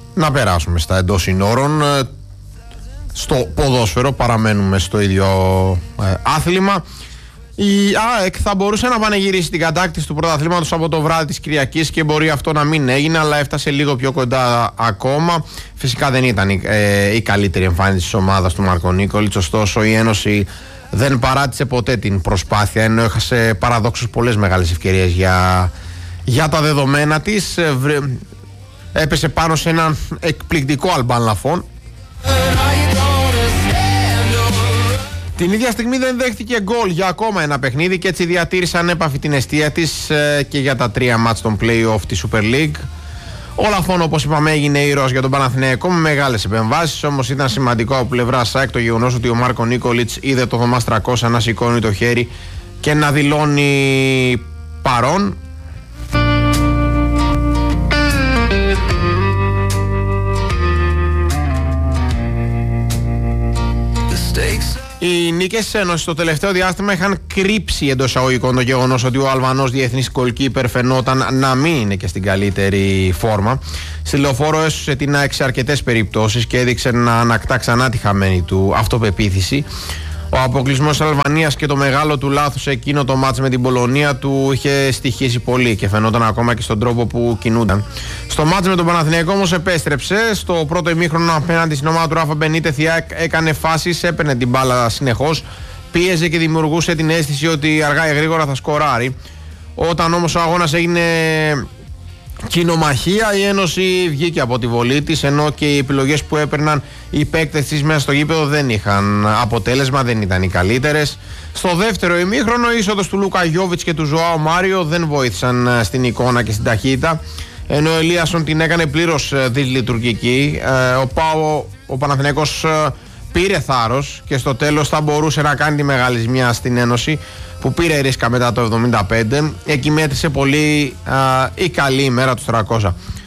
να περάσουμε στα εντός συνόρων. Στο ποδόσφαιρο παραμένουμε στο ίδιο άθλημα. Η ΑΕΚ θα μπορούσε να πανηγυρίσει την κατάκτηση του πρωταθλήματος από το βράδυ της Κυριακής και μπορεί αυτό να μην έγινε, αλλά έφτασε λίγο πιο κοντά ακόμα. Φυσικά δεν ήταν η καλύτερη εμφάνιση της ομάδας του Μάρκο Νίκολιτς, ωστόσο η Ένωση δεν παράτησε ποτέ την προσπάθεια, ενώ έχασε παραδόξως πολλές μεγάλες ευκαιρίες για τα δεδομένα της. Έπεσε πάνω σε έναν εκπληκτικό Αλμπάν Λαφόν. Την ίδια στιγμή δεν δέχτηκε γκολ για ακόμα ένα παιχνίδι και έτσι διατήρησε ανέπαφη την εστία της και για τα 3 μάτς των play-off της Super League. Ο Λαφόν, όπως είπαμε, έγινε ήρωας για τον Παναθηναϊκό με μεγάλες επεμβάσεις, όμως ήταν σημαντικό από πλευρά ΣΑΕΚ το γεγονός ότι ο Μάρκο Νίκολιτς είδε το Θωμάς 300 να σηκώνει το χέρι και να δηλώνει παρόν. Οι νίκες της Ένωσης στο τελευταίο διάστημα είχαν κρύψει εντός εισαγωγικών το γεγονός ότι ο Αλβανός διεθνής goalkeeper φαινόταν να μην είναι και στην καλύτερη φόρμα. Στη Λεωφόρο έσωσε την ΑΕΚ σε αρκετές περιπτώσεις και έδειξε να ανακτά ξανά τη χαμένη του αυτοπεποίθηση. Ο αποκλεισμός της Αλβανίας και το μεγάλο του λάθος σε εκείνο το μάτς με την Πολωνία του είχε στοιχήσει πολύ και φαινόταν ακόμα και στον τρόπο που κινούνταν. Στο μάτς με τον Παναθηναϊκό όμως επέστρεψε. Στο πρώτο ημίχρονο απέναντι στην ομάδα του Ράφα Μπενίτεθ η ΑΕΚ έκανε φάσεις, έπαιρνε την μπάλα συνεχώς, πίεζε και δημιουργούσε την αίσθηση ότι αργά ή γρήγορα θα σκοράρει. Όταν όμως ο αγώνας έγινε κοινομαχία, η Ένωση βγήκε από τη βολή της, ενώ και οι επιλογές που έπαιρναν οι παίκτες της μέσα στο γήπεδο δεν είχαν αποτέλεσμα, δεν ήταν οι καλύτερες. Στο δεύτερο ημίχρονο η είσοδος του Λούκα Γιόβιτς και του Ζωάο Μάριο δεν βοήθησαν στην εικόνα και στην ταχύτητα, ενώ ο Ελίασον την έκανε πλήρως δυσλειτουργική. Ο Παναθηναϊκός πήρε θάρρος και στο τέλος θα μπορούσε να κάνει τη μεγάλη ζημιά στην Ένωση, που πήρε ρίσκα μετά το 75. Εκεί μέτρησε πολύ η καλή ημέρα του 300.